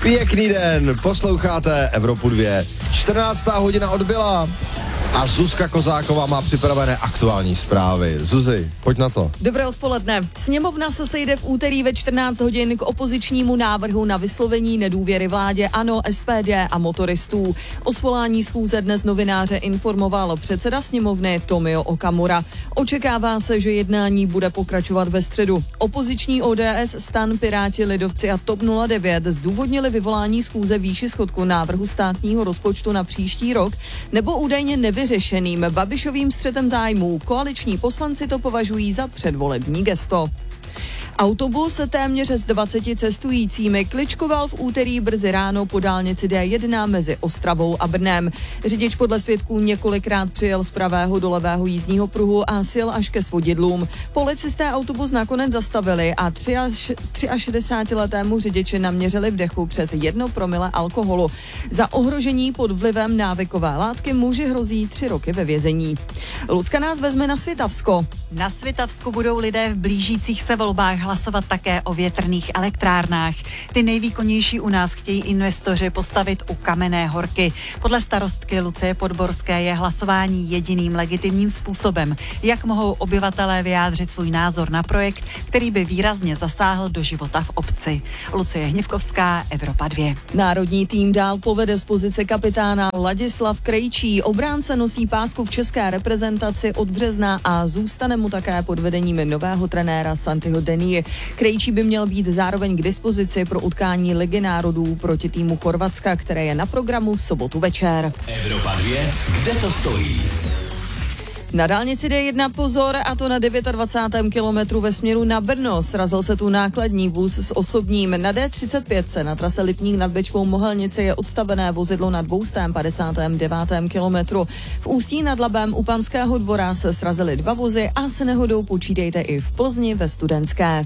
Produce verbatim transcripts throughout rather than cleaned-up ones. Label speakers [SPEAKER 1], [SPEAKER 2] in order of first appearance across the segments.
[SPEAKER 1] Pěkný den, posloucháte Evropu dva. čtrnáctá hodina odbyla a Zuzka Kozáková má připravené aktuální zprávy. Zuzi, pojď na to.
[SPEAKER 2] Dobré odpoledne. Sněmovna se sejde v úterý ve čtrnáct hodin k opozičnímu návrhu na vyslovení nedůvěry vládě ANO, S P D a motoristů. O svolání schůze dnes novináře informoval předseda sněmovny Tomio Okamura. Očekává se, že jednání bude pokračovat ve středu. Opoziční O D S, STAN, Piráti, Lidovci a TOP nula devět zdůvodnili vyvolání schůze výši schodku návrhu státního rozpočtu na příští rok nebo údajně nevyřešeným Babišovým střetem zájmů. Koaliční poslanci to považují za předvolební gesto. Autobus téměř s dvaceti cestujícími kličkoval v úterý brzy ráno po dálnici D jedna mezi Ostravou a Brnem. Řidič podle svědků několikrát přijel z pravého do levého jízdního pruhu a sjel až ke svodidlům. Policisté autobus nakonec zastavili a šedesátiletému řidiči naměřili v dechu přes jedno promile alkoholu. Za ohrožení pod vlivem návykové látky muži hrozí tři roky ve vězení. Lucka nás vezme na Svitavsko.
[SPEAKER 3] Na Svitavsku budou lidé v blížících se volbách hlasovat také o větrných elektrárnách. Ty nejvýkonnější u nás chtějí investoři postavit u Kamenné Horky. Podle starostky Lucie Podborské je hlasování jediným legitimním způsobem, jak mohou obyvatelé vyjádřit svůj názor na projekt, který by výrazně zasáhl do života v obci. Lucie Hněvkovská, Evropa dva.
[SPEAKER 2] Národní tým dál povede z pozice kapitána Ladislav Krejčí. Obránce nosí pásku v české reprezentaci od března a zůstane mu také pod vedením nového trenéra Santiho Denie. Krejčí by měl být zároveň k dispozici pro utkání Ligy národů proti týmu Chorvatska, které je na programu v sobotu večer.
[SPEAKER 4] Evropa dva, kde to stojí?
[SPEAKER 2] Na dálnici D jedna pozor, a to na dvacátém devátém kilometru ve směru na Brno. Srazil se tu nákladní vůz s osobním. Na D třicet pět se na trase Lipník nad Bečvou Mohelnice je odstavené vozidlo na dvěstě padesátém devátém kilometru. V Ústí nad Labem u Panského Dvora se srazily dva vozy a s nehodou počítejte i v Plzni ve Studentské.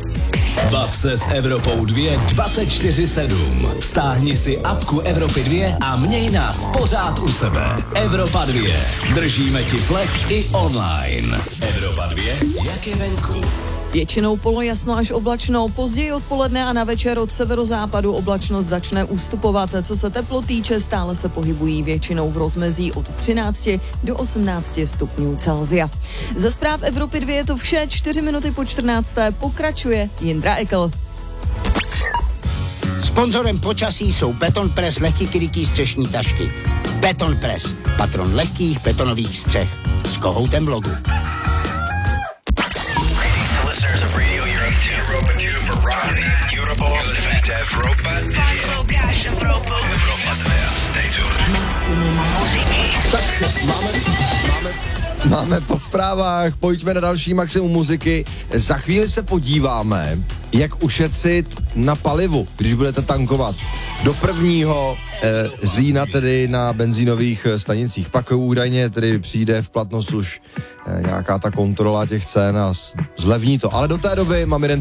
[SPEAKER 4] Bav se s Evropou dva dvacet čtyři sedm. Stáhni si apku Evropy dva a měj nás pořád u sebe. Evropa dva. Držíme ti flek i online. Evropa dva, jak je venku.
[SPEAKER 2] Většinou polojasno až oblačno, později odpoledne a na večer od severozápadu oblačnost začne ustupovat. Co se teplo týče, stále se pohybují většinou v rozmezí od třinácti do osmnácti stupňů Celsia. Ze zpráv Evropy dva je to vše, čtyři minuty po čtrnácté pokračuje Jindra Ekl.
[SPEAKER 5] Sponzorem počasí jsou Beton Press lehký krytý střešní tašky. Beton Press, patron lehkých betonových střech. S kohoutem v logu.
[SPEAKER 1] Tak máme, máme, máme po zprávách, pojďme na další maximum muziky. Za chvíli se podíváme, jak ušetřit na palivu, když budete tankovat. Do prvního eh, října tedy na benzínových stanicích. Pak údajně tedy přijde v platnost už eh, nějaká ta kontrola těch cen a zlevní to. Ale do té doby mám jeden